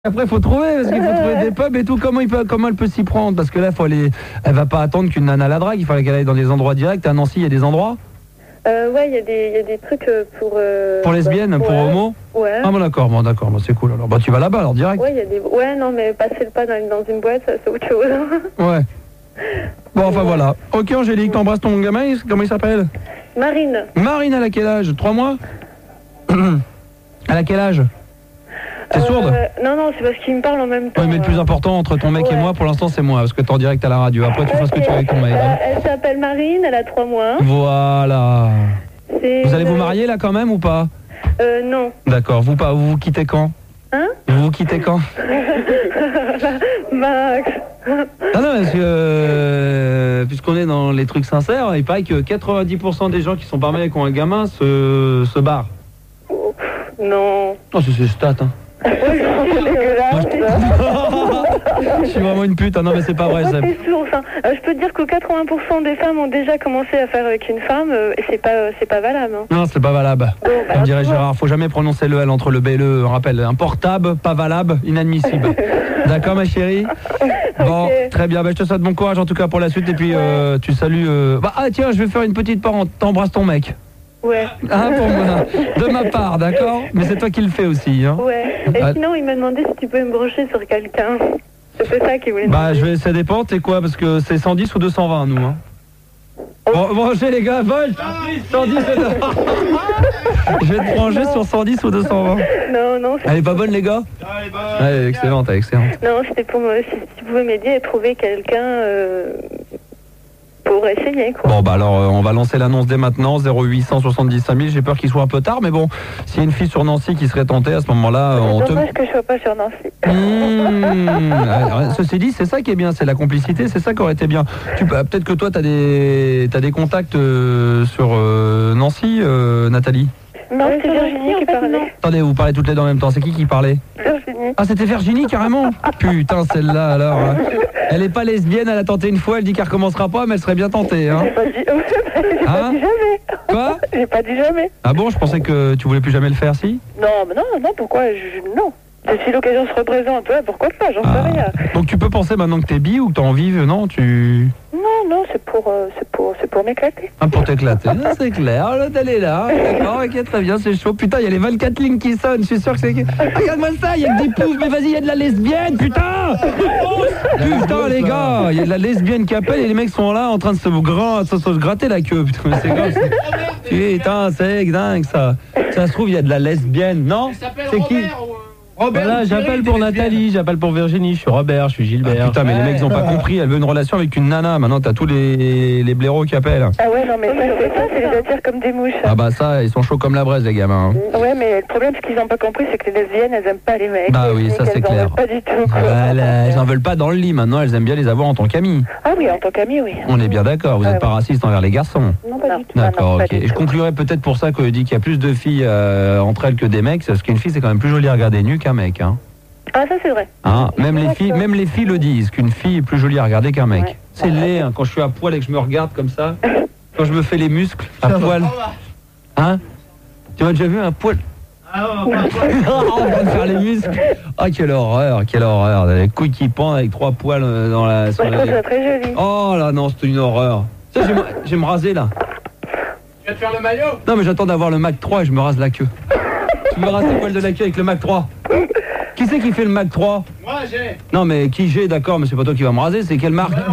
Après, faut trouver, parce qu'il faut trouver des pubs et tout. Comment elle peut s'y prendre? Parce que là, elle va pas attendre qu'une nana la drague. Il fallait qu'elle aille dans des endroits directs. À Nancy, il y a des endroits? Ouais, il y a des trucs pour... pour lesbiennes, pour homo? Ouais. Ah bon, d'accord, c'est cool. Alors, tu vas là-bas, alors, direct? Ouais, il y a des... Ouais, non, mais passer le pas dans une boîte, ça, c'est autre chose. Ouais. Bon, enfin, voilà. Ok, Angélique, t'embrasses ton gamin, comment il s'appelle? Marine. Marine, elle a quel âge? 3 mois? Elle a quel âge? T'es sourde? Non, c'est parce qu'il me parle en même temps. Oui, mais le plus important entre ton mec et moi, pour l'instant, c'est moi, parce que t'es en direct à la radio. Après, tu fais ce que tu veux avec ton mec. Hein. Elle s'appelle Marine, elle a 3 mois. Voilà. Vous allez vous marier, là, quand même, ou pas? Non. D'accord. Vous vous quittez quand? Hein? Vous vous quittez quand? Max. Ah non, parce que, puisqu'on est dans les trucs sincères, il paraît que 90% des gens qui sont pas mariés et qui ont un gamin se barrent. Oh, non. Oh, c'est stat, hein. C'est dégueulasse. Je suis vraiment une pute, hein. Non mais c'est pas vrai. C'est source, hein. Je peux te dire que 80% des femmes ont déjà commencé à faire avec une femme et c'est pas valable. Hein. Non, c'est pas valable. Bon, Comme dirait Gérard, faut jamais prononcer le L entre le B et le E. Rappel, importable, pas valable, inadmissible. D'accord ma chérie? Bon, okay. Très bien, je te souhaite bon courage en tout cas pour la suite et puis tu salues... tiens, je vais faire une petite parenthèse, t'embrasses ton mec. Ouais. Ah, pour moi. De ma part, d'accord? Mais c'est toi qui le fais aussi, hein? Ouais. Et sinon, il m'a demandé si tu pouvais me brancher sur quelqu'un. C'est ça qu'il voulait demander. Ça dépend, t'es quoi? Parce que c'est 110 ou 220, nous, hein? Bon, branchez les gars, Volt! 110 Je vais te brancher sur 110 ou 220. Non. Elle est pas bonne, les gars? Elle est bonne. Elle est excellente, Non, c'était pour moi, si tu pouvais m'aider à trouver quelqu'un... pour essayer quoi. Bon alors on va lancer l'annonce dès maintenant, 0800 70 5000, j'ai peur qu'il soit un peu tard mais bon, s'il y a une fille sur Nancy qui serait tentée à ce moment-là, c'est dommage que je sois pas sur Nancy. Ceci dit, c'est ça qui est bien, c'est la complicité, c'est ça qui aurait été bien. Peut-être que toi t'as des contacts sur Nancy, Nathalie? Non, c'est Virginie qui parlait. Attendez, vous parlez toutes les deux en même temps, c'est qui parlait? Virginie. Ah, c'était Virginie carrément? Putain, celle-là alors. Hein. Elle est pas lesbienne, elle a tenté une fois, elle dit qu'elle recommencera pas, mais elle serait bien tentée. Hein. J'ai pas dit jamais. Quoi? J'ai pas dit jamais. Ah bon, je pensais que tu voulais plus jamais le faire, si? Non, mais non, pourquoi? Non. Si l'occasion se représente, pourquoi pas, j'en sais rien. Donc tu peux penser maintenant que t'es bi ou que t'as envie, non, Non, c'est pour m'éclater. Ah, pour t'éclater, c'est clair, elle est là, d'accord, ok, très bien, c'est chaud. Putain, il y a les 24 lignes qui sonnent, je suis sûr que c'est... Regarde-moi ça, il y a que des poufs, mais vas-y, il y a de la lesbienne, putain. Putain, les gars, il y a de la lesbienne qui appelle et les mecs sont là en train de se gratter la queue, putain, mais c'est grave. Putain, c'est dingue, ça. Ça se trouve, il y a de la lesbienne, non? C'est qui? Robert, là, j'appelle pour Nathalie, j'appelle pour Virginie, je suis Robert, je suis Gilbert. Ah, putain, mais les mecs ils ont pas compris, elle veut une relation avec une nana, maintenant t'as tous les blaireaux qui appellent. Ah ouais, non mais ça, c'est les attire comme des mouches. Ah bah ça, ils sont chauds comme la braise les gamins. Hein. Ouais, mais le problème c'est qu'ils ont pas compris, c'est que les lesbiennes, elles aiment pas les mecs. Bah oui, ça c'est clair. Pas du tout. Voilà, elles en veulent pas dans le lit, maintenant elles aiment bien les avoir en tant qu'amis. Ah oui, en tant qu'amis, oui. On est bien d'accord, vous n'êtes pas raciste envers les garçons? Non, pas du tout. D'accord, ok. Et je conclurai peut-être pour ça que je dis qu'il y a plus de filles entre elles que des mecs, parce qu'une fille c'est quand même plus joli à regarder nu qu'un mec, hein. Ah ça c'est vrai. Hein, même les filles le disent, qu'une fille est plus jolie à regarder qu'un mec. Ouais. C'est laid, hein, quand je suis à poil et que je me regarde comme ça, quand je me fais les muscles à poil. Hein? Tu m'as déjà vu un poil? Ah non, on va faire les muscles. Ah quelle horreur, les couilles qui pendent avec 3 poils dans la... Sur la... C'est très joli. Oh là non, c'est une horreur. Ça, je vais me raser là. Tu vas te faire le maillot? Non mais j'attends d'avoir le Mac 3 et je me rase la queue. Je me rase les poils de la queue avec le Mac 3. Qui c'est qui fait le Mac 3? Moi j'ai. Non mais qui j'ai, d'accord, mais c'est pas toi qui va me raser, c'est quelle marque?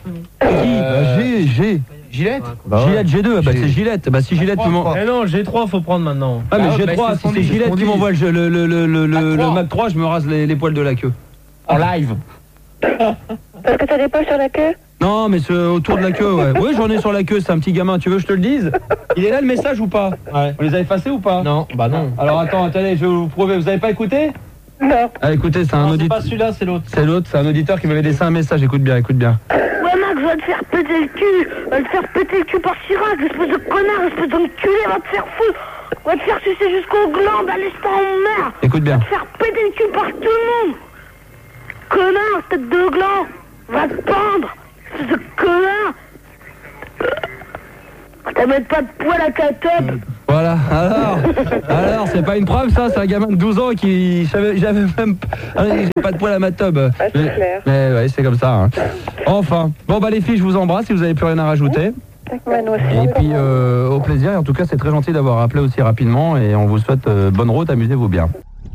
Qui? G. Gillette? Gillette G2, bah c'est Gillette. Bah si Gillette peut m'envoyer. Eh non, G3 faut prendre maintenant. Ah mais G3, si c'est Gillette qui m'envoie le Mac 3, je me rase les poils de la queue. En live. Parce que t'as des poils sur la queue? Non mais c'est autour de la queue, ouais. Oui j'en ai sur la queue, c'est un petit gamin, tu veux que je te le dise? Il est là le message ou pas? Ouais. On les a effacés ou pas? Non, bah non. Alors attendez, je vais vous prouver, vous avez pas écouté? Non. Ah écoutez, c'est un auditeur. C'est pas celui-là, c'est l'autre. C'est l'autre, c'est un auditeur qui m'avait laissé un message, écoute bien. Ouais Max, va te faire péter le cul. Va te faire péter le cul par Chirac, espèce de connard, espèce d'enculé, va te faire foutre. Va te faire sucer jusqu'au gland, allez je en mer. Écoute bien. Va te faire péter le cul par tout le monde. Connard, tête de gland. Va te pendre, espèce de connard. T'as mettre pas de poil à ta tête. Ouais, Voilà, alors, c'est pas une preuve ça, c'est un gamin de 12 ans qui... J'avais même... J'ai pas de poil à ma tub. Ah, c'est clair. Mais ouais, c'est comme ça. Hein. Enfin, bon bah les filles, je vous embrasse si vous avez plus rien à rajouter. Et puis au plaisir, et en tout cas c'est très gentil d'avoir appelé aussi rapidement et on vous souhaite bonne route, amusez-vous bien.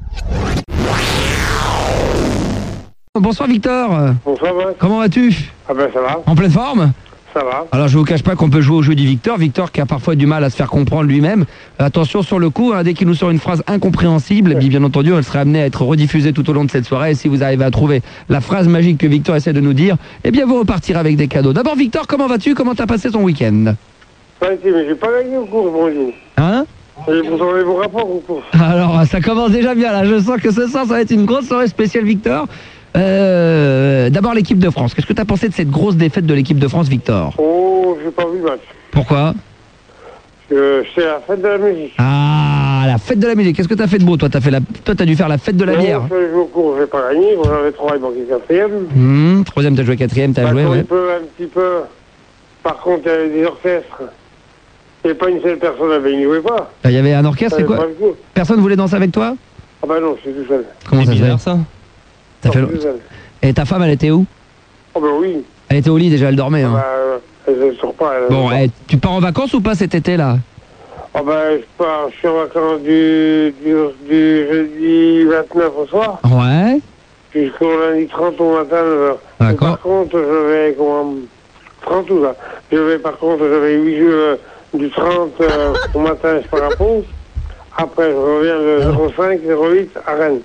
Bonsoir Victor. Bonsoir Max. Comment vas-tu? Ah ben ça va. En pleine forme? Ça va. Alors je vous cache pas qu'on peut jouer au jeu du Victor. Victor qui a parfois du mal à se faire comprendre lui-même. Attention sur le coup, hein, dès qu'il nous sort une phrase incompréhensible, bien entendu elle serait amenée à être rediffusée tout au long de cette soirée. Et si vous arrivez à trouver la phrase magique que Victor essaie de nous dire, eh bien vous repartirez avec des cadeaux. D'abord Victor, comment vas-tu? Comment t'as passé ton week-end? Ça a été, mais j'ai pas gagné au cours, bonjour. Hein? Et vous aurez vos rapports au cours. Alors ça commence déjà bien là, je sens que ce soir ça va être une grosse soirée spéciale Victor. D'abord l'équipe de France, qu'est-ce que tu as pensé de cette grosse défaite de l'équipe de France Victor? Oh, j'ai pas vu le match. Pourquoi? C'est la fête de la musique. Ah, la fête de la musique, qu'est-ce que tu as fait de beau? Toi t'as dû faire la fête de la bière. Je suis au cours, j'ai pas gagné, bon, j'avais 3 et manqué 4e. Troisième t'as joué, quatrième t'as joué, ouais. Un petit peu. Par contre, il y avait des orchestres. Et pas une seule personne avait, il n'y jouait pas. Il y avait un orchestre, c'est quoi? Personne voulait danser avec toi? Ah bah non, je suis tout seul. Comment ça se fait ça? Ça fait... Et ta femme elle était où? Oh bah oui. Elle était au lit déjà, elle dormait. Hein. Elle ne sort pas. Bon, tu pars en vacances ou pas cet été là? Ah bah je suis en vacances du jeudi 29 au soir. Ouais. Jusqu'au lundi 30 au matin 9h. D'accord. Par contre, je vais, 30 ou là. Je vais 8 jours du 30 au matin, je pars à Pau. Après, je reviens le 05, 08 à Rennes.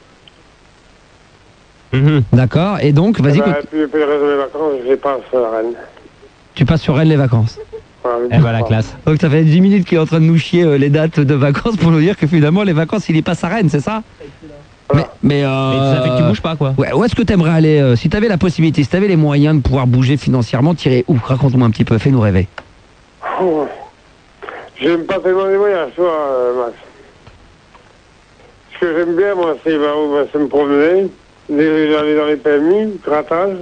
D'accord, et donc, vas-y. Puis le reste de mes vacances, je les passe à Rennes. Tu passes sur Rennes les vacances? Eh ben la classe. Donc ça fait 10 minutes qu'il est en train de nous chier les dates de vacances pour nous dire que finalement les vacances il y passe à Rennes, c'est ça? Voilà. Mais ça fait que tu bouges pas quoi. Ouais, où est-ce que tu aimerais aller si tu avais la possibilité, si tu avais les moyens de pouvoir bouger financièrement, tirer où? Raconte-moi un petit peu, fais-nous rêver. Oh. J'aime pas tellement les voyages, toi, Max. Ce que j'aime bien, moi, c'est me promener, aller dans les PMU, grattage.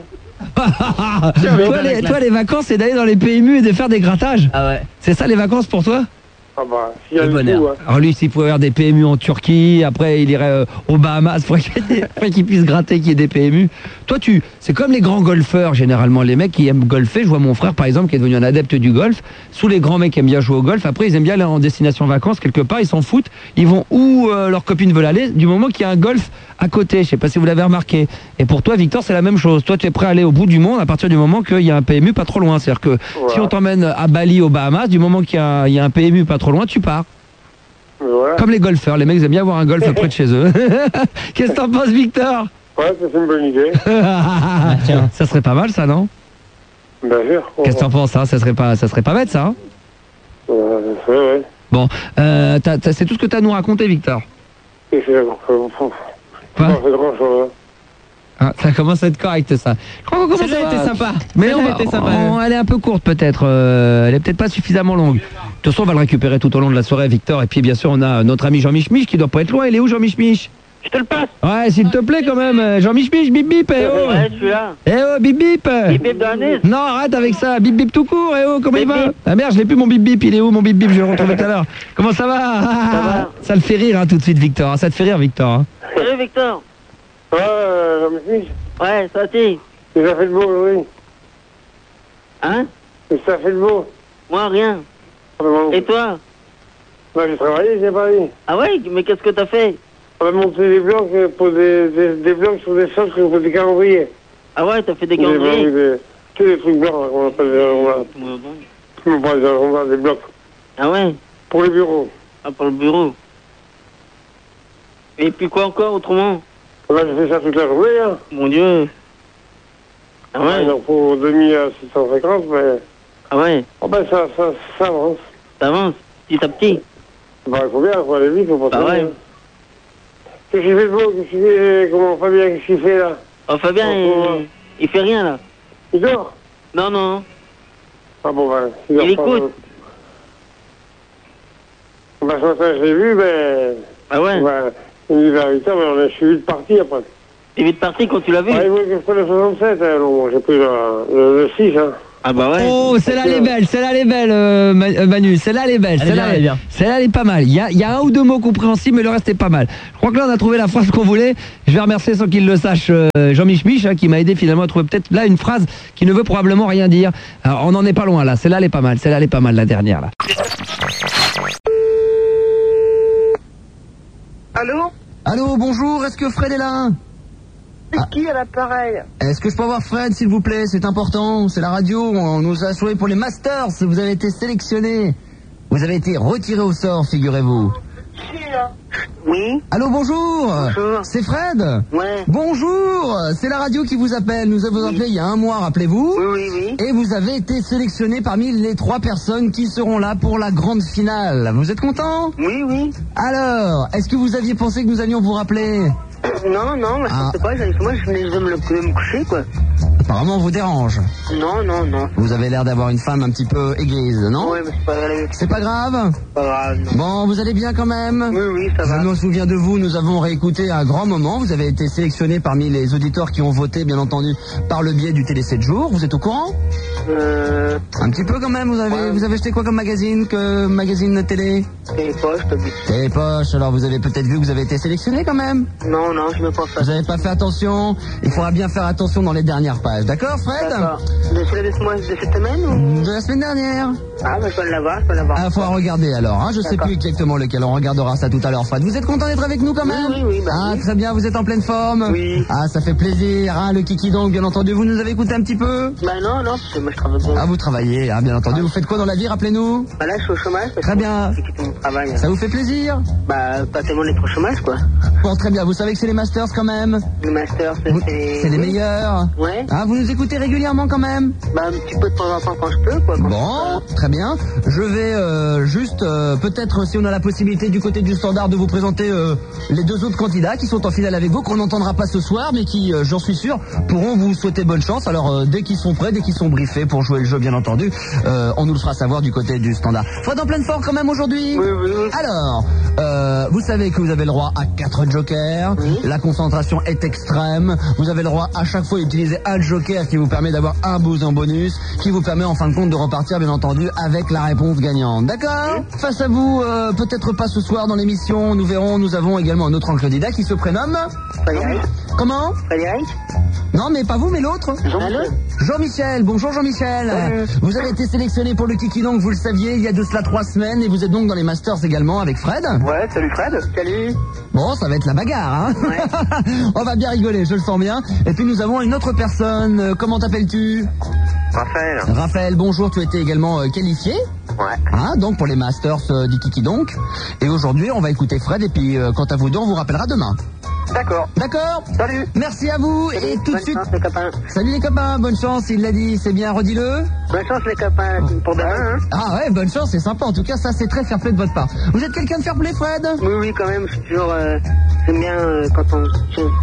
toi, les vacances, c'est d'aller dans les PMU et de faire des grattages. Ah ouais. C'est ça les vacances pour toi? Ah bah, s'il y a Le du bonheur. tout, hein. Alors lui, s'il pouvait avoir des PMU en Turquie, après il irait aux Bahamas pour qu'il puisse gratter qu'il y ait des PMU. Toi, c'est comme les grands golfeurs, généralement, les mecs qui aiment golfer. Je vois mon frère, par exemple, qui est devenu un adepte du golf. Sous les grands mecs qui aiment bien jouer au golf, après, ils aiment bien aller en destination vacances, quelque part, ils s'en foutent. Ils vont où leurs copines veulent aller, du moment qu'il y a un golf à côté. Je sais pas si vous l'avez remarqué. Et pour toi, Victor, c'est la même chose. Toi, tu es prêt à aller au bout du monde à partir du moment qu'il y a un PMU pas trop loin. C'est-à-dire que si on t'emmène à Bali, aux Bahamas, du moment qu'il y a un PMU pas trop loin, tu pars. Voilà. Comme les golfeurs, les mecs ils aiment bien avoir un golf près de chez eux. Qu'est-ce que t'en penses, Victor? Ouais, c'est une bonne idée. Tiens, ça serait pas mal ça, non? Bien sûr. Qu'est-ce que t'en penses, hein? Ça serait pas bête ça, hein? Ouais. Bon, c'est tout ce que t'as à nous raconter, Victor. Et c'est Quoi? pas fait grand-chose. Ah, ça commence à être correct ça. Je crois qu'on commence Celle-là était sympa. Mais Celle-là était sympa. elle est un peu courte peut-être. Elle est peut-être pas suffisamment longue. De toute façon, on va le récupérer tout au long de la soirée, Victor. Et puis bien sûr, on a notre ami Jean Mich qui doit pas être loin. Il est où, Jean Mich? Je te le passe. Ouais, s'il te plaît quand même. Jean Mich, bip bip, eh oh. Ouais, je suis là. Eh oh, bip bip. Bip bip dans la nez. Non, arrête avec ça. Bip bip tout court. Eh oh, comment il Bip, va? bip. Ah merde, je l'ai plus mon bip bip. Il est où mon bip bip? Je vais le retrouver tout à l'heure. Comment ça va? va. Ça le fait rire hein, tout de suite, Victor. Ça te fait rire, Victor. Hein. Salut Victor. Ouais, Jean-Michel, Ouais, ça t'y. ça fait le beau, oui. Hein? Ça fait le beau. Moi, rien. Et toi? Bah, j'ai travaillé, j'ai pas dit. Ah ouais? Mais qu'est-ce que t'as fait? On a monté des blocs pour des blocs sur des sols pour des calendriers. Ah ouais, t'as fait des Des calendriers? blocs, tous les trucs blancs, on appelle des blocs. Ah ouais? Pour les bureaux. Ah, pour le bureau. Et puis quoi encore, autrement? Là, j'ai fait ça toute la journée, hein. Mon Dieu. Ah ouais? Il en faut 2650, mais... Ah ouais? Oh ben, ça avance. T'avances, petit à petit. Bah, il faut bien, il faut aller vite, il faut pas Ah ouais? traîner, hein. Qu'est-ce qu'il fait de beau? Qu'est-ce qu'il fait? Comment Fabien, qu'est-ce qu'il fait, là? Oh, Fabien, il fait rien, là. Il dort? Non, non. Ah bon, ben... Il dort écoute. Pas, ben, ce matin, je l'ai vu, ben... Ah ouais? Ben, il me dit vers 8 heures, mais on a suivi de partie, après. T'es vite parti quand tu l'as vu? Ah, il voulait que je prenne le 67, hein, donc j'ai pris le 6, hein. Ah bah ouais. Oh, celle-là elle est belle, Manu, celle-là elle est belle, celle-là elle est pas mal. Il y a un ou deux mots compréhensibles, mais le reste est pas mal. Je crois que là on a trouvé la phrase qu'on voulait. Je vais remercier sans qu'il le sache Jean-Mich qui m'a aidé finalement à trouver peut-être là une phrase qui ne veut probablement rien dire. Alors, on n'en est pas loin là, celle-là elle est pas mal, la dernière là. Allô, bonjour, est-ce que Fred est là? C'est qui à l'appareil? Est-ce que je peux avoir Fred, s'il vous plaît? C'est important, c'est la radio, on nous a assuré pour les Masters, vous avez été sélectionné. Vous avez été retiré au sort, figurez-vous. Oui. Allô, bonjour. Bonjour. C'est Fred? Ouais. Bonjour, c'est la radio qui vous appelle, nous avons appelé il y a un mois, rappelez-vous. Oui. Et vous avez été sélectionné parmi les 3 personnes qui seront là pour la grande finale. Vous êtes content? Oui. Alors, est-ce que vous aviez pensé que nous allions vous rappeler? Non, moi je sais pas, moi je venais de me coucher quoi. Apparemment, on vous dérange. Non. Vous avez l'air d'avoir une femme un petit peu aigrise, non? Ouais, mais c'est pas grave. C'est pas grave? Pas grave, non. Bon, vous allez bien quand même? Oui, ça va. Je me souviens de vous, nous avons réécouté un grand moment. Vous avez été sélectionné parmi les auditeurs qui ont voté, bien entendu, par le biais du Télé 7 jours. Vous êtes au courant? Un petit peu quand même, vous avez acheté quoi comme magazine télé? Télé Poche, alors vous avez peut-être vu que vous avez été sélectionné quand même? Non, je n'ai pas fait. Vous n'avez pas fait attention? Il faudra bien faire attention dans les dernières pages, d'accord Fred? D'accord. De cette semaine ou? De la semaine dernière. Ah, bah je peux l'avoir. Ah, faut regarder alors, hein. Je sais plus exactement lequel, on regardera ça tout à l'heure Fred. Vous êtes content d'être avec nous quand même? Oui. Ah, très bien, vous êtes en pleine forme? Oui. Ah, ça fait plaisir, hein, le kiki donc, bien entendu, vous nous avez écouté un petit peu? Bah non, parce que moi je travaille bien. Ah, vous travaillez, hein, bien entendu, vous faites quoi dans la vie, rappelez-nous? Bah là je suis au chômage. Très bien. J'ai quitté mon travail. Ça vous fait plaisir? Bah pas tellement d'être au chômage quoi. Bon, très bien, vous savez que c'est les Masters quand même? Le master C'est les meilleurs? Ouais. Ah, vous nous écoutez régulièrement quand même? Bah un petit peu de temps en temps quand je peux quoi. Bon, très bien. Je vais juste, peut-être si on a la possibilité du côté du standard de vous présenter les 2 autres candidats qui sont en finale avec vous, qu'on n'entendra pas ce soir, mais qui, j'en suis sûr, pourront vous souhaiter bonne chance. Alors dès qu'ils sont prêts, dès qu'ils sont briefés pour jouer le jeu bien entendu, on nous le fera savoir du côté du standard. Fred en pleine forme quand même aujourd'hui? Oui. Alors, vous savez que vous avez le droit à 4 jokers, la concentration est extrême, vous avez le droit à chaque fois d'utiliser un joker qui vous permet d'avoir un boost en bonus, qui vous permet en fin de compte de repartir bien entendu avec la réponse gagnante. D'accord? Face à vous, peut-être pas ce soir dans l'émission, nous verrons, nous avons également un autre candidat qui se prénomme... Frédéric. Comment? Frédéric. Non, mais pas vous, mais l'autre. Jean-Michel. Bonjour Jean-Michel. Vous avez été sélectionné pour le Kiki donc, vous le saviez, il y a de cela 3 semaines, et vous êtes donc dans les Masters également avec Fred. Ouais, salut Fred. Salut. Bon, ça va être la bagarre, hein. Ouais. On va bien rigoler, je le sens bien. Et puis nous avons une autre personne. Comment t'appelles-tu? Raphaël. Raphaël, bonjour, tu as été également qualifié. Ouais. Hein, donc pour les Masters du Kiki donc. Et aujourd'hui, on va écouter Fred, et puis quant à vous deux, on vous rappellera demain. D'accord? Salut. Merci à vous. Et tout de suite. Bonne chance les copains. Salut les copains, bonne chance, il l'a dit, c'est bien, redis-le. Bonne chance les copains pour demain. Hein. Ah ouais, bonne chance, c'est sympa, en tout cas, ça c'est très fair play de votre part. Vous êtes quelqu'un de fair play, Fred? Oui, quand même, je suis toujours... j'aime bien quand on...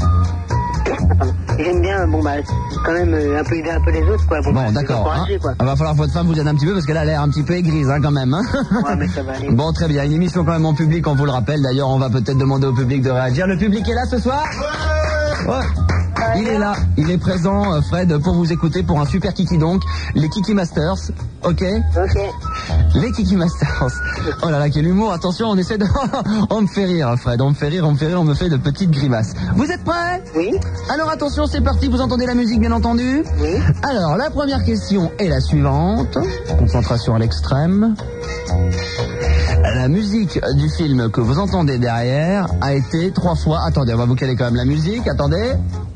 J'aime bien, quand même un peu aider un peu les autres, quoi. Bon, d'accord. Hein. Il va falloir que votre femme vous aide un petit peu parce qu'elle a l'air un petit peu aigrise, hein, quand même. Hein. Ouais, mais ça va aller. Bon, très bien. Une émission quand même en public, on vous le rappelle. D'ailleurs, on va peut-être demander au public de réagir. Le public est là ce soir? Ouais. Il est là, il est présent, Fred, pour vous écouter pour un super Kiki donc. Les Kiki Masters, ok? Les Kiki Masters. Oh là là, quel humour, attention, on essaie de... On me fait rire, Fred, on me fait rire, on me fait de petites grimaces. Vous êtes prêts? Oui. Alors attention, c'est parti, vous entendez la musique bien entendu? Oui. Alors, la première question est la suivante. Concentration à l'extrême. La musique du film que vous entendez derrière a été 3 fois... Attendez, on va vous caler quand même la musique, attendez.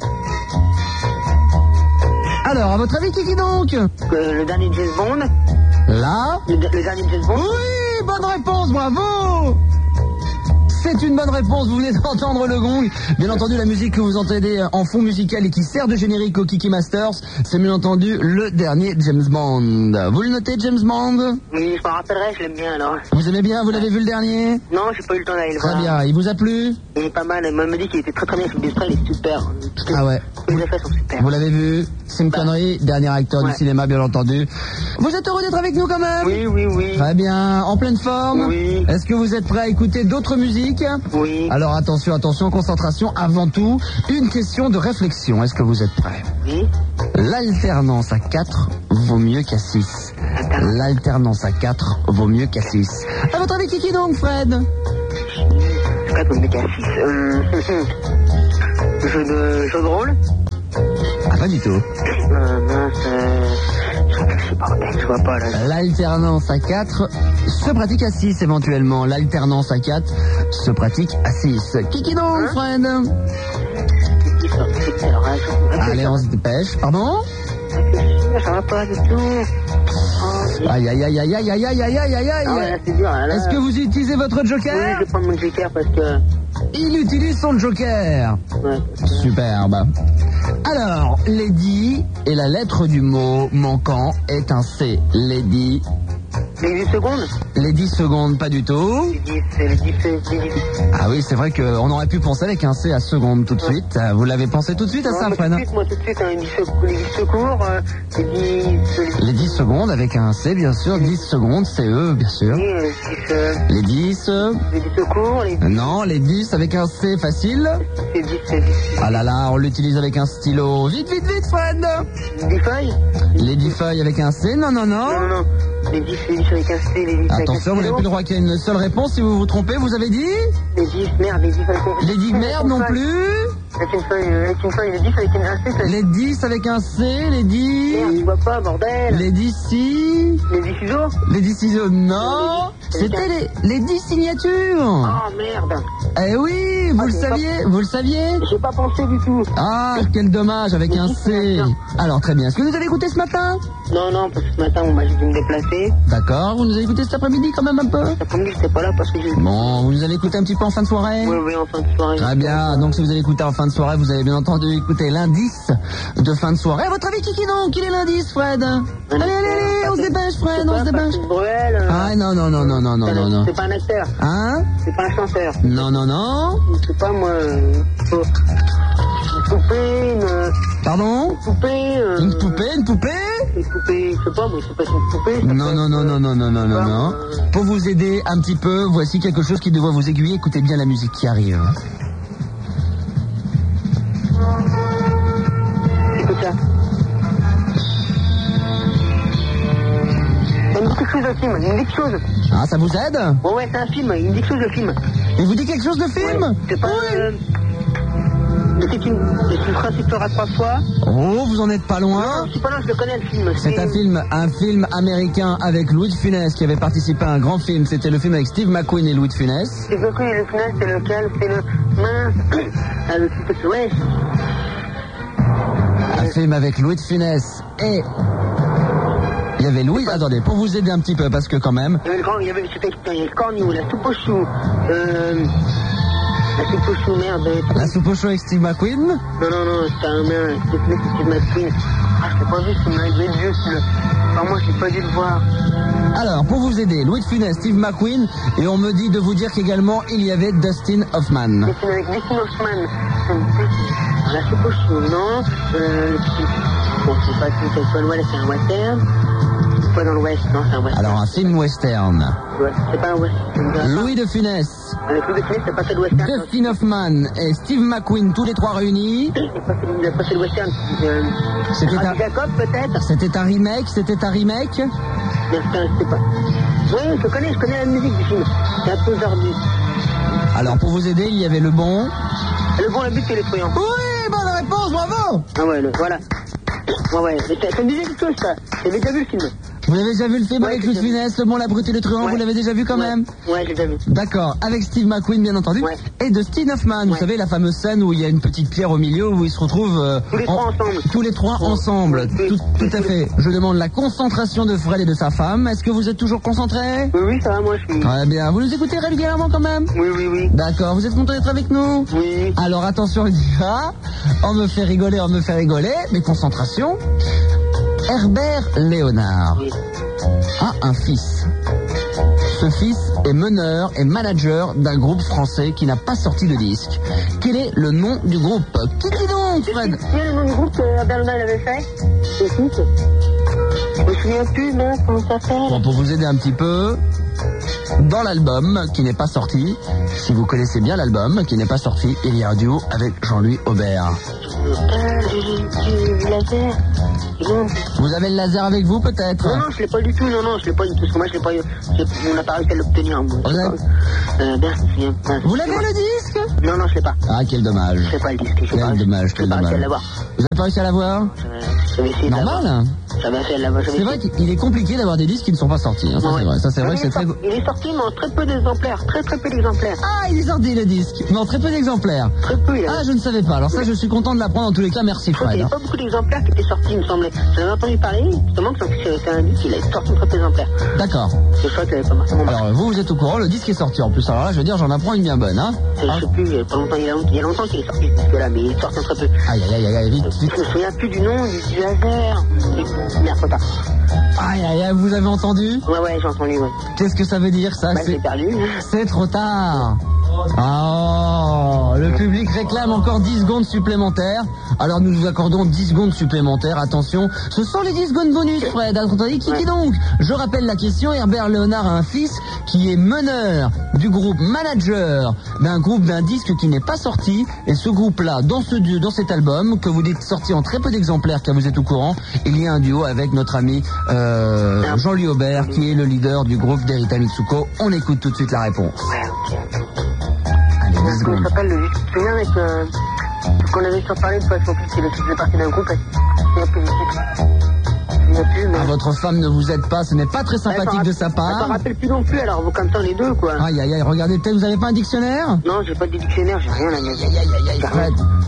Alors, à votre avis, qui donc? Le dernier James Bond. Là? Le dernier James Bond. Oui, bonne réponse, bravo! C'est une bonne réponse, vous venez d'entendre le gong. Bien entendu, la musique que vous entendez en fond musical et qui sert de générique au Kiki Masters, c'est bien entendu le dernier James Bond. Vous le notez, James Bond? Oui, je m'en rappellerai, je l'aime bien alors. Vous aimez bien, vous l'avez vu le dernier? Non, j'ai pas eu le temps d'aller le voir. Très bien, il vous a plu? Il est pas mal, elle m'a dit qu'il était très bien, Philippe Desprez, il est super. Ah ouais. Les effets sont super. Vous l'avez vu? C'est une connerie, dernier acteur du cinéma, bien entendu. Vous êtes heureux d'être avec nous quand même? Oui. Très bien, en pleine forme? Oui. Est-ce que vous êtes prêt à écouter d'autres musiques? Oui. Alors attention, concentration, avant tout, une question de réflexion. Est-ce que vous êtes prêts? Oui. L'alternance à 4 vaut mieux qu'à 6. L'alternance à 4 vaut mieux qu'à 6. À votre avis, qui donc, Fred? 4 vaut mieux qu'à 6. Jeu de rôle? Ah, pas du tout. Mince, je vois pas là. L'alternance à 4 se pratique à 6 éventuellement. L'alternance à 4 se pratique à 6. Qui donc, Fred? Allez, on se dépêche. Pardon? Ça va pas du tout. Aïe, aïe, aïe, aïe, aïe, aïe, aïe, aïe, aïe, aïe. Ah ouais, là, c'est dur, là. Est-ce que vous utilisez votre Oui, joker? je vais prendre mon joker parce que... Il utilise son joker. Ouais. Superbe. Alors, Lady et la lettre du mot manquant est un C. Lady. Les 10 secondes? Les 10 secondes, pas du tout. Les 10. Ah oui, c'est vrai qu'on aurait pu penser avec un C à seconde tout de suite. Vous l'avez pensé tout de suite à ça, Fred? Moi tout de suite, les 10 secours, Les 10 secondes avec un C, bien sûr. 10 secondes, CE, bien sûr. Les 10... Les 10 secours, Non, les 10 avec un C facile. c'est 10. Ah là là, on l'utilise avec un stylo. Vite, vite, vite, Fred! 10 feuilles? Les 10 feuilles avec un C, non, non, non. Non. Les 10 avec un C, les 10 avec un Attention, vous n'avez plus le droit qu'il y ait une seule réponse. Si vous vous trompez, vous avez dit? Les 10, merde, les 10 avec un C. Les 10 merde non plus. Avec une feuille, les 10 avec un C, Les 10 avec un C, les 10... Merde, je vois pas, bordel. Les 10 si... Les 10 ciseaux? Les 10 ciseaux, non. C'était les 10 signatures. Oh merde. Eh oui, vous le saviez, vous le saviez. J'ai pas pensé du tout. Ah, quel dommage, avec un C. Alors, très bien. Est-ce que vous avez écouté ce matin? Non, parce que ce matin, on m'a dit de me déplacer. D'accord, vous nous avez écouté cet après-midi quand même un peu? Cet après-midi, j'étais pas là parce que j'ai... Bon, vous nous avez écouté un petit peu en fin de soirée? Oui, en fin de soirée. Très bien, donc si vous avez écouté en fin de soirée, vous avez bien entendu écouter l'indice de fin de soirée. À votre avis, qui donc? Quel est l'indice, Fred? Allez, on se dépêche, Fred, on se dépêche. Ah, non. C'est pas un acteur. Hein? C'est pas un chanteur. Non. C'est pas moi. Une poupée, Pardon? Une poupée. Une poupée? Une poupée, je sais pas, mais c'est pas une poupée. Non. Pour vous aider un petit peu, voici quelque chose qui devrait vous aiguiller. Écoutez bien la musique qui arrive. Écoute ça. Il me dit quelque chose de film, il me dit quelque chose. Ah, ça vous aide? Ouais, c'est un film, il me dit quelque chose de film. Il vous dit quelque chose de film? Ouais, c'est pas... C'est une phrase qui pleura 3 fois. Oh, vous en êtes pas loin. Non, je suis pas loin, je le connais le film. C'est un film américain avec Louis de Funès qui avait participé à un grand film. C'était le film avec Steve McQueen et Louis de Funès. Steve McQueen et Louis de Funès, c'est lequel? C'est le... Mince. Ouais. Un film avec Louis de Funès et... Il y avait Louis... Attendez, pour vous aider un petit peu, parce que quand même... Il y avait le corneau, la soupe aux choux. La soupe aux choux, merde. La soupe aux choux avec Steve McQueen? Non, c'était un merde. C'était Steve McQueen. Ah, je l'ai pas vu, il m'a été vieux, celui-là. Enfin, moi, j'ai pas dû le voir. Alors, pour vous aider, Louis de Funès, Steve McQueen, et on me dit de vous dire qu'également, il y avait Dustin Hoffman. Avec Dustin Hoffman. La soupe aux choux, non. Bon, c'est pas tout, c'est pas loin, c'est un western. C'est pas dans l'ouest, non, c'est un western. Alors, un film western. Ouais, c'est pas un western. Louis de Funès. Avec Louis de Funès, c'est pas fait le western. Dustin Hoffman et Steve McQueen, tous les trois réunis. Il a pas fait le western. C'était un... Jacob, peut-être. C'était un remake. Mais c'est pas... Oui, je connais la musique du film. C'est un peu zardu. Alors, pour vous aider, il y avait le bon... Le but, c'est les truands. Oui, bonne réponse, bravo. Ah ouais, voilà. Ouais. Mais ça me disait quelque chose, ça. J'avais déjà vu le film. Vous avez déjà vu le film avec Louis de Funès, Le Bon, la Brute et le Truand, vous l'avez déjà vu quand même? Ouais, j'ai déjà vu. D'accord, avec Steve McQueen bien entendu, et de Dustin Hoffman, vous savez la fameuse scène où il y a une petite pierre au milieu où ils se retrouvent tous les trois ensemble. Tout à fait. Je demande la concentration de Fred et de sa femme. Est-ce que vous êtes toujours concentrés? Oui, ça va, moi je suis... Très bien, vous nous écoutez régulièrement quand même? Oui. D'accord, vous êtes content d'être avec nous? Oui. Alors attention, il y va. On me fait rigoler, mais concentration. Herbert Léonard a un fils. Ce fils est meneur et manager d'un groupe français qui n'a pas sorti de disque. Quel est le nom du groupe? Qui donc, Fred? Quel est le nom du groupe que Herbert Léonard avait fait? Le fils? Je me souviens plus, non, comment ça s'appelle? Bon, pour vous aider un petit peu, dans l'album qui n'est pas sorti, si vous connaissez bien l'album qui n'est pas sorti, il y a un duo avec Jean-Louis Aubert. Du laser. Vous avez le laser avec vous peut-être? Non, je l'ai pas du tout, je l'ai pas du tout, parce que moi je l'ai pas, on n'a pas réussi à l'obtenir. Vous l'avez le disque? Non, je l'ai pas. Ah, quel dommage. Je l'ai pas le disque, Quel dommage. J'ai pas réussi à l'avoir. Vous avez pas réussi à l'avoir? J'avais essayé de l'avoir. Normal. J'avais essayé de l'avoir. C'est vrai qu'il est compliqué d'avoir des disques qui ne sont pas sortis, hein. Ça c'est vrai. Ça c'est vrai que c'est très... Il est sorti, mais en très peu d'exemplaires. Très peu d'exemplaires. Ah, il est sorti le disque, mais en très peu d'exemplaires. Très peu, Ah, je ne savais pas. Alors ça, je suis content de l'apprendre en tous les cas. Merci Il Fred. n'y a pas beaucoup d'exemplaires qui étaient sortis, il me semblait. J'en avais entendu parler, justement, que c'était un disque, il a sorti très peu d'exemplaires. D'accord. Je crois qu'il avait pas marqué. Alors vous êtes au courant, le disque est sorti en plus. Alors là, je veux dire, j'en apprends une bien bonne, hein. Je sais plus, il y a pas longtemps, il y a longtemps qu'il est sorti ce disque-là, mais il est sorti très peu. Aïe, vite. Je me souviens plus du nom, du laser. Merde, trop tard. Aïe, vous avez entendu? Ouais, j'ai entendu, ouais. Qu'est-ce que ça veut dire ça? J'ai perdu. C'est trop tard. Oh, le public réclame encore 10 secondes supplémentaires. Alors nous vous accordons 10 secondes supplémentaires. Attention, ce sont les 10 secondes bonus, Fred. Attendez, qui donc? Je rappelle la question. Herbert Léonard a un fils qui est meneur du groupe manager d'un groupe d'un disque qui n'est pas sorti. Et ce groupe-là, dans cet album, que vous dites sorti en très peu d'exemplaires car vous êtes au courant, il y a un duo avec notre ami Jean-Louis Aubert qui est le leader du groupe d'Erita Mitsuko. On écoute tout de suite la réponse. Allez, 10 secondes. Ça s'appelle le disque. Tu te souviens avec qu'on avait surparlé de façon plus qu'il faisait partie d'un groupe. Il y a plus de titre. Ah, votre femme ne vous aide pas, ce n'est pas très sympathique de sa part. Ça me rappelle plus non plus, alors vous comme ça les deux quoi. Aïe, regardez, peut-être vous avez pas un dictionnaire? Non, j'ai pas de dictionnaire, j'ai rien à Fred.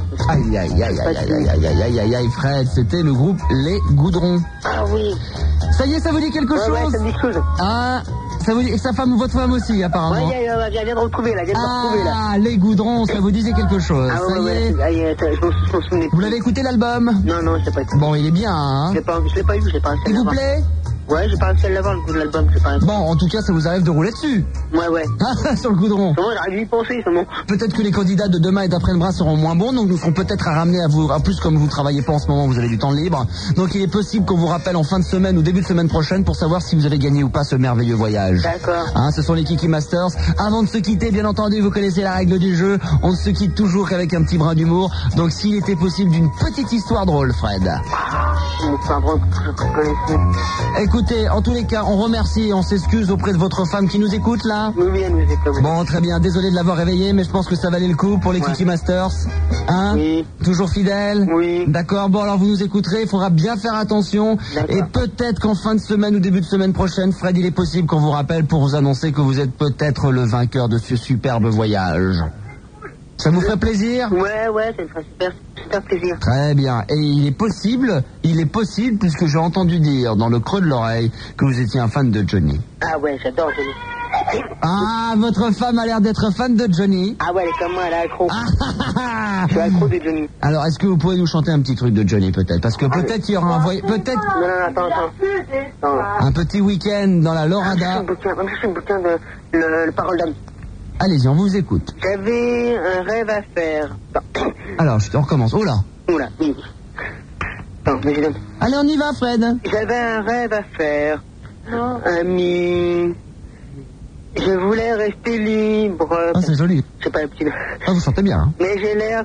Aïe, Fred, c'était le groupe Les Goudrons. Ah oui. Ça y est, ça vous dit quelque chose? Ouais, ça me dit quelque chose. Ah, ça vous dit, et sa femme, votre femme aussi, apparemment. Ouais, elle vient de retrouver là, Ah, Les Goudrons, ça vous disait quelque chose. Ah ouais, je m'en souvenais. Vous l'avez écouté l'album? Non, je l'ai pas écouté. Bon, il est bien, hein? Je l'ai pas eu, je l'ai pas réussi à l'avoir. Il vous plaît? Ouais, j'ai pas réussi à l'avoir le coup de l'album, j'ai pas réussi. Bon, en tout cas, ça vous arrive de rouler dessus. Ouais. Sur le goudron. Comment j'aurais dû y penser, seulement. Peut-être que les candidats de demain et d'après-demain seront moins bons, donc nous serons peut-être à ramener à vous, en plus comme vous travaillez pas en ce moment, vous avez du temps libre. Donc il est possible qu'on vous rappelle en fin de semaine ou début de semaine prochaine pour savoir si vous avez gagné ou pas ce merveilleux voyage. D'accord. Hein, ce sont les Kiki Masters. Avant de se quitter, bien entendu, vous connaissez la règle du jeu. On ne se quitte toujours qu'avec un petit brin d'humour. Donc s'il était possible d'une petite histoire drôle, Fred. Écoutez, en tous les cas, on remercie et on s'excuse auprès de votre femme qui nous écoute là. Oui, elle nous écoute. Bon, très bien, désolé de l'avoir réveillé, mais je pense que ça valait le coup pour les Kiki Masters. Hein? Oui. Toujours fidèle? Oui. D'accord, bon alors vous nous écouterez, il faudra bien faire attention. Et peut-être qu'en fin de semaine ou début de semaine prochaine, Fred, il est possible qu'on vous rappelle pour vous annoncer que vous êtes peut-être le vainqueur de ce superbe voyage. Ça vous ferait plaisir? Ouais, ça me ferait super plaisir. Très bien. Et il est possible, puisque j'ai entendu dire dans le creux de l'oreille que vous étiez un fan de Johnny. Ah ouais, j'adore Johnny. Ah, votre femme a l'air d'être fan de Johnny. Ah ouais, elle est comme moi, elle est accro. Je suis accro de Johnny. Alors, est-ce que vous pouvez nous chanter un petit truc de Johnny peut-être? Parce que peut-être qu'il y aura un voyage, peut-être... Non, attends. Un petit week-end dans la Lorada. Je un bouquin de le Parole d'âme. Allez-y, on vous écoute. J'avais un rêve à faire. Alors, on recommence. Oh là. Oula, oui. Attends, mais allez, on y va, Fred. J'avais un rêve à faire. Ami. Je voulais rester libre. Ah, c'est joli. C'est pas le petit. Ah, vous chantez bien, hein. Mais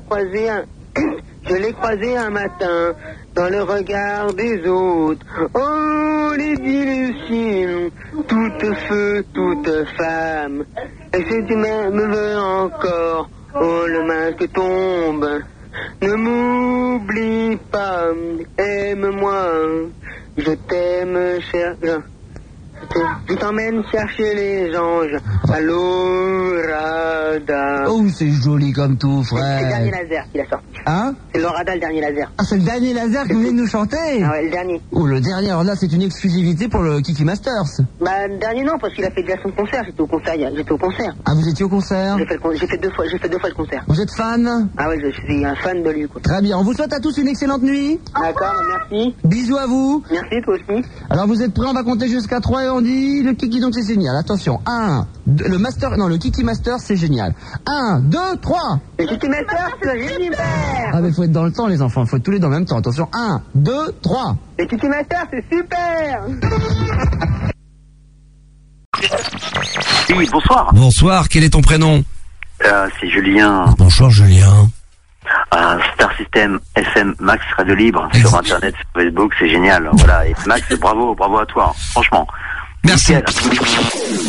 je l'ai croisé un matin dans le regard des autres. Oh, les illusions, toute feu, toute femme. Et si tu me veux encore, oh, le masque tombe. Ne m'oublie pas, aime-moi, je t'aime, cher. Je t'emmène chercher les anges à l'Orada. Oh, c'est joli comme tout, frère. C'est le dernier laser qu'il a sorti. Hein? C'est l'Orada, le dernier laser. Ah, c'est le dernier laser que vous venez de nous chanter? Ah ouais, le dernier. Oh, le dernier, alors là, c'est une exclusivité pour le Kiki Masters. Bah, le dernier non, parce qu'il a fait déjà son concert. J'étais au concert. Ah, vous étiez au concert? J'ai fait deux fois le concert. Vous êtes fan? Ah ouais, je suis un fan de lui, quoi. Très bien, on vous souhaite à tous une excellente nuit. D'accord, merci. Bisous à vous. Merci, toi aussi. Alors, vous êtes prêts? On va compter jusqu'à 3 et on dit le Kiki, donc c'est génial. Attention, 1, 2, le Kiki Master, c'est génial. 1, 2, 3. Le Kiki Master, c'est génial. Ah, mais faut être dans le temps, les enfants. Faut être tous les deux en même temps. Attention, 1, 2, 3. Le Kiki Master, c'est super. Oui, bonsoir. Bonsoir, quel est ton prénom? C'est Julien. Bonjour Julien. Star System FM Max Radio Libre sur Internet, sur Facebook, c'est génial. Voilà. Et Max, bravo à toi, franchement. Merci. Nickel.